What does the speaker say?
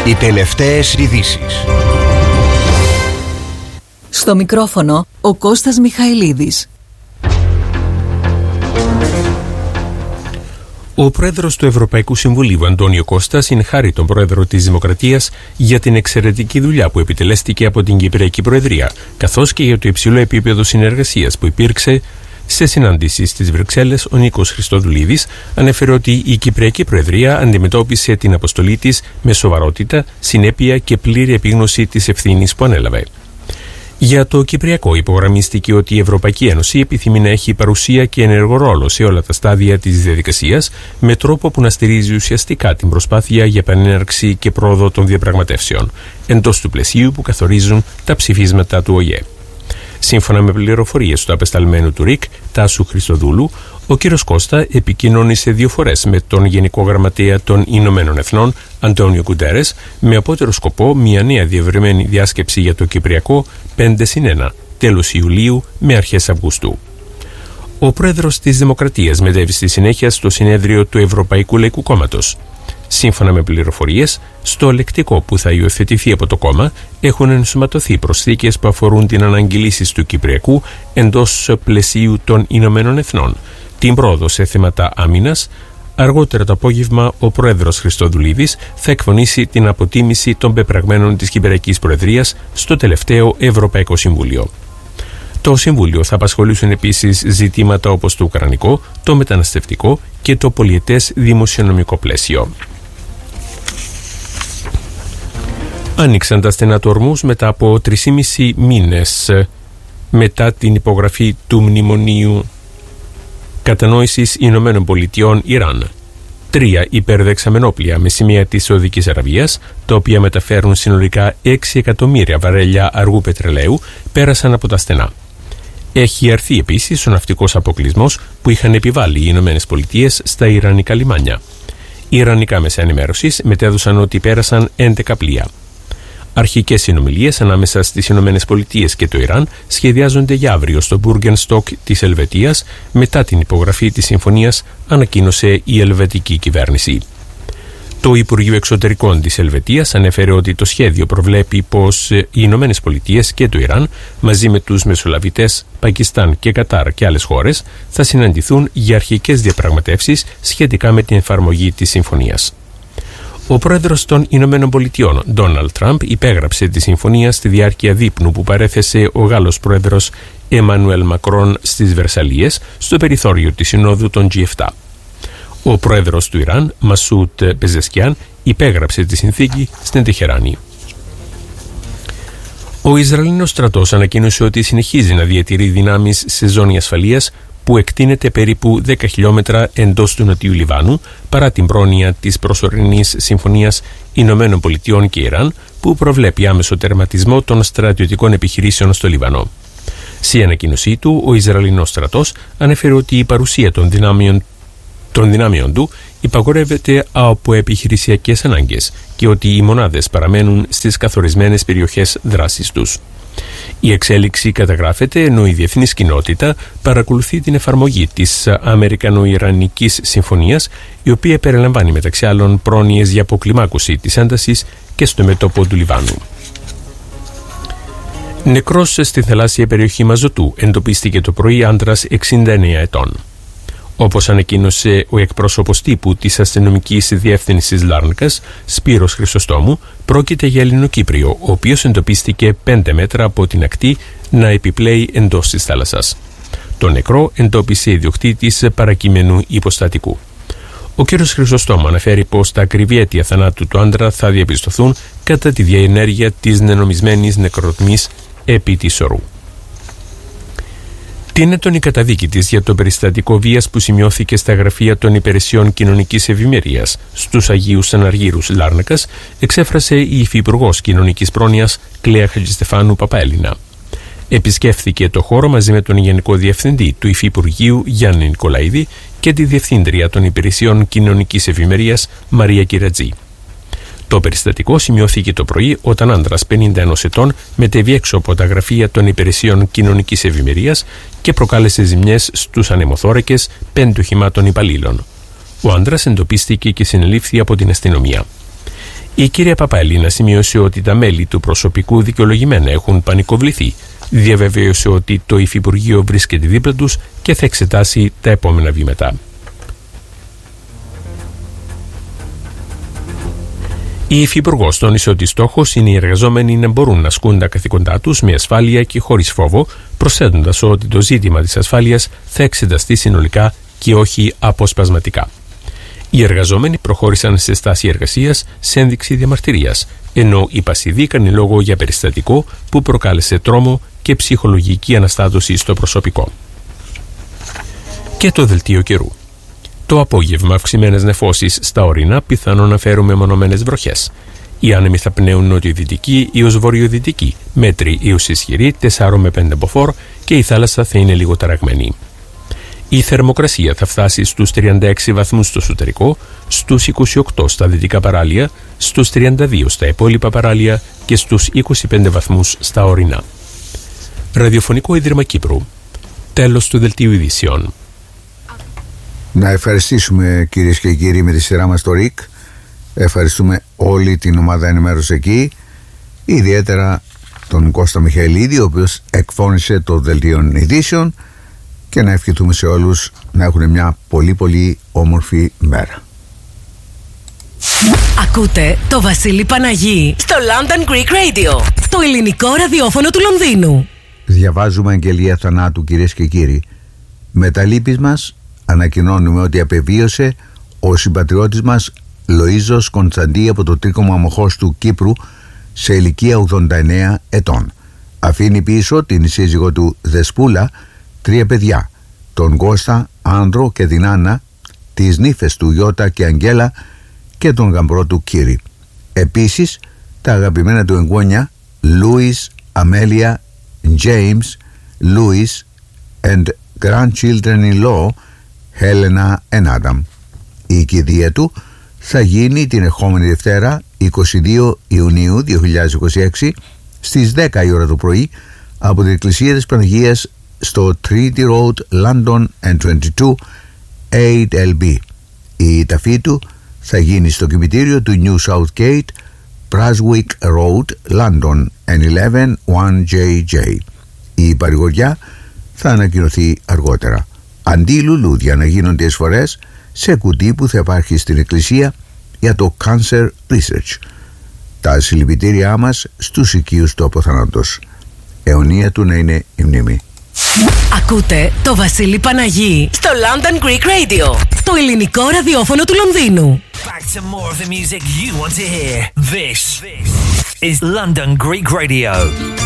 Οι τελευταίες ειδήσεις. Στο μικρόφωνο ο Κώστας Μιχαηλίδης. Ο πρόεδρος του Ευρωπαϊκού Συμβουλίου, Αντώνιο Κώστα, συγχάρει τον πρόεδρο της Δημοκρατίας για την εξαιρετική δουλειά που επιτελέστηκε από την Κυπριακή Προεδρία, καθώς και για το υψηλό επίπεδο συνεργασίας που υπήρξε. Σε συνάντηση στις Βρυξέλλες, ο Νίκος Χριστοδουλίδης ανέφερε ότι η Κυπριακή Προεδρία αντιμετώπισε την αποστολή της με σοβαρότητα, συνέπεια και πλήρη επίγνωση της ευθύνης που ανέλαβε. Για το Κυπριακό υπογραμμίστηκε ότι η Ευρωπαϊκή Ένωση επιθυμεί να έχει παρουσία και ενεργό ρόλο σε όλα τα στάδια της διαδικασίας, με τρόπο που να στηρίζει ουσιαστικά την προσπάθεια για επανέναρξη και πρόοδο των διαπραγματεύσεων, εντός του πλαισίου που καθορίζουν τα ψηφίσματα του ΟΗΕ. Σύμφωνα με πληροφορίες του απεσταλμένου του ΡΙΚ, Τάσου Χριστοδούλου, ο κ. Κώστα επικοινώνησε 2 φορές με τον Γενικό Γραμματέα των Ηνωμένων Εθνών, Αντώνιο Γκουντέρες, με απότερο σκοπό μια νέα διευρυμένη διάσκεψη για το Κυπριακό 5+1, τέλος Ιουλίου με αρχές Αυγούστου. Ο πρόεδρος της Δημοκρατίας μετέβη στη συνέχεια στο συνέδριο του Ευρωπαϊκού Λαϊκού Κόμματος. Σύμφωνα με πληροφορίες, στο λεκτικό που θα υιοθετηθεί από το κόμμα έχουν ενσωματωθεί προσθήκες που αφορούν την ανάγκη λύσης του Κυπριακού εντός πλαισίου των Ηνωμένων Εθνών, την πρόοδο σε θέματα άμυνας. Αργότερα το απόγευμα, ο πρόεδρος Χριστοδουλίδης θα εκφωνήσει την αποτίμηση των πεπραγμένων της Κυπριακής Προεδρίας στο τελευταίο Ευρωπαϊκό Συμβούλιο. Το Συμβούλιο θα απασχολήσουν επίσης ζητήματα όπως το ουκρανικό, το μεταναστευτικό και το πολιετές δημοσιονομικό πλαίσιο. Άνοιξαν τα στενά του Ορμούζ μετά από 3,5 μήνες μετά την υπογραφή του Μνημονίου Κατανόησης Ηνωμένων Πολιτειών Ιράν. 3 υπερδεξαμενόπλια με σημαία της Σαουδικής Αραβίας, τα οποία μεταφέρουν συνολικά 6 εκατομμύρια βαρέλια αργού πετρελαίου, πέρασαν από τα στενά. Έχει αρθεί επίσης ο ναυτικός αποκλεισμός που είχαν επιβάλει οι Ηνωμένες Πολιτείες στα Ιρανικά λιμάνια. Οι Ιρανικά μέσα ενημέρωσης μετέδωσαν ότι πέρασαν 11 πλοία. Αρχικές συνομιλίες ανάμεσα στις Ηνωμένες Πολιτείες και το Ιράν σχεδιάζονται για αύριο στο Μπούργενστοκ της Ελβετίας, μετά την υπογραφή της συμφωνίας, ανακοίνωσε η ελβετική κυβέρνηση. Το Υπουργείο Εξωτερικών της Ελβετίας ανέφερε ότι το σχέδιο προβλέπει πως οι Ηνωμένες Πολιτείες και το Ιράν, μαζί με τους μεσολαβητές Πακιστάν και Κατάρ και άλλες χώρες, θα συναντηθούν για αρχικές διαπραγματεύσεις σχετικά με την εφαρμογή της συμφωνίας. Ο πρόεδρος των Ηνωμένων Πολιτειών, Ντόναλντ Τραμπ, υπέγραψε τη συμφωνία στη διάρκεια δείπνου που παρέθεσε ο Γάλλος πρόεδρος Εμμανουέλ Μακρόν στις Βερσαλίες, στο περιθώριο της Συνόδου των G7. Ο πρόεδρος του Ιράν, Μασούτ Πεζεσκιάν, υπέγραψε τη συνθήκη στην Τεχεράνη. Ο Ισραηλινός στρατός ανακοίνωσε ότι συνεχίζει να διατηρεί δυνάμεις σε ζώνη ασφαλείας που εκτείνεται περίπου 10 χιλιόμετρα εντός του Νοτιού Λιβάνου, παρά την πρόνοια της προσωρινής συμφωνίας Ηνωμένων Πολιτειών και Ιράν, που προβλέπει άμεσο τερματισμό των στρατιωτικών επιχειρήσεων στο Λιβανό. Σε ανακοίνωσή του, ο Ισραηλινός στρατός ανέφερε ότι η παρουσία των δυνάμεων του υπαγορεύεται από επιχειρησιακές ανάγκες και ότι οι μονάδες παραμένουν στις καθορισμένες περιοχές δράσης τους. Η εξέλιξη καταγράφεται ενώ η διεθνής κοινότητα παρακολουθεί την εφαρμογή της Αμερικανο-Ιρανικής Συμφωνίας, η οποία περιλαμβάνει μεταξύ άλλων πρόνοιες για αποκλιμάκωση της έντασης και στο μέτωπο του Λιβάνου. Νεκρός στη θαλάσσια περιοχή Μαζωτού εντοπίστηκε το πρωί άντρας 69 ετών. Όπως ανακοίνωσε ο εκπρόσωπος τύπου της αστυνομικής διεύθυνσης Λάρνακας, Σπύρος Χρυσοστόμου, πρόκειται για Ελληνοκύπριο, ο οποίος εντοπίστηκε 5 μέτρα από την ακτή να επιπλέει εντός της θάλασσας. Το νεκρό εντόπισε ιδιοκτήτης παρακείμενου υποστατικού. Ο κ. Χρυσοστόμου αναφέρει πως τα ακριβή αίτια θανάτου του άντρα θα διαπιστωθούν κατά τη διενέργεια της νενομισμένης νεκροτμής επί της ορού. Την έντονη καταδίκη της για το περιστατικό βίας που σημειώθηκε στα γραφεία των υπηρεσιών κοινωνικής ευημερίας στους Αγίους Αναργύρους Λάρνακας εξέφρασε η Υφυπουργός Κοινωνικής Πρόνοιας Κλέα Χατζηστεφάνου Παπαέλληνα. Επισκέφθηκε το χώρο μαζί με τον Γενικό Διευθυντή του Υφυπουργείου Γιάννη Νικολαίδη και τη Διευθύντρια των Υπηρεσιών Κοινωνικής Ευημερίας Μαρία Κυρατζή. Το περιστατικό σημειώθηκε το πρωί όταν άντρας 51 ετών μετέβη έξω από τα γραφεία των υπηρεσιών κοινωνικής ευημερίας και προκάλεσε ζημιές στους ανεμοθώρακες 5 οχημάτων υπαλλήλων. Ο άντρας εντοπίστηκε και συνελήφθη από την αστυνομία. Η κυρία Παπαελίνα σημείωσε ότι τα μέλη του προσωπικού δικαιολογημένα έχουν πανικοβληθεί. Διαβεβαίωσε ότι το Υφυπουργείο βρίσκεται δίπλα τους και θα εξετάσει τα επόμενα βήματα. Η Υφυπουργός τόνισε ότι στόχος είναι οι εργαζόμενοι να μπορούν να ασκούν τα καθήκοντά τους με ασφάλεια και χωρίς φόβο, προσθέτοντας ότι το ζήτημα της ασφάλειας θα εξεταστεί συνολικά και όχι αποσπασματικά. Οι εργαζόμενοι προχώρησαν σε στάση εργασίας σε ένδειξη διαμαρτυρίας, ενώ οι πασιβοί έκανε λόγο για περιστατικό που προκάλεσε τρόμο και ψυχολογική αναστάτωση στο προσωπικό. Και το δελτίο καιρού. Το απόγευμα αυξημένες νεφώσεις στα ορεινά πιθανόν να φέρουν μεμονωμένες βροχές. Οι άνεμοι θα πνέουν νοτιοδυτική έως βορειοδυτική, μέτρη έως ισχυρή 4 με 5 μποφόρ και η θάλασσα θα είναι λίγο ταραγμένη. Η θερμοκρασία θα φτάσει στους 36 βαθμούς στο εσωτερικό, στους 28 στα δυτικά παράλια, στους 32 στα υπόλοιπα παράλια και στους 25 βαθμούς στα ορεινά. Ραδιοφωνικό Ίδρυμα Κύπρου. Τέλος του δελτίου ειδήσεων. Να ευχαριστήσουμε κυρίες και κύριοι με τη σειρά μας το ΡΙΚ. Ευχαριστούμε όλη την ομάδα ενημέρωση εκεί, ιδιαίτερα τον Κώστα Μιχαηλίδη, ο οποίος εκφώνησε το δελτίο ειδήσεων, και να ευχηθούμε σε όλους να έχουν μια πολύ πολύ όμορφη μέρα. Ακούτε το Βασίλη Παναγί στο London Greek Radio, το ελληνικό ραδιόφωνο του Λονδίνου. Διαβάζουμε αγγελία θανάτου, κυρίες και κύριοι. Με τα λύπης μας ανακοινώνουμε ότι απεβίωσε ο συμπατριώτης μας Λοΐζος Κωνσταντή από το Τρίκομο Αμοχώς του Κύπρου σε ηλικία 89 ετών. Αφήνει πίσω την σύζυγο του Δεσπούλα, 3 παιδιά, τον Κώστα, Άνδρο και την Άννα, τις νύφες του Ιώτα και Αγγέλα και τον γαμπρό του Κύρι. Επίσης τα αγαπημένα του εγγόνια Λούις, Αμέλια, James, Louis and grandchildren-in-law Helena and Adam. Η κηδεία του θα γίνει την ερχόμενη Δευτέρα 22 Ιουνίου 2026 στις 10 η ώρα το πρωί από την Εκκλησία της Παναγίας στο Trinity Road, London N22 8LB. Η ταφή του θα γίνει στο κημητήριο του New Southgate, Praswick Road, London N11 1JJ. Η παρηγοριά θα ανακοινωθεί αργότερα. Αντί λουλούδια να γίνονται εισφορές σε κουτί που θα υπάρχει στην εκκλησία για το Cancer Research. Τα συλληπιτήριά μας στους οικείους του αποθανάτος. Αιωνία του να είναι η μνήμη. Ακούτε το Βασίλη Παναγί στο London Greek Radio, το ελληνικό ραδιόφωνο του Λονδίνου. Back to more of the music you want to hear. This is London Greek Radio.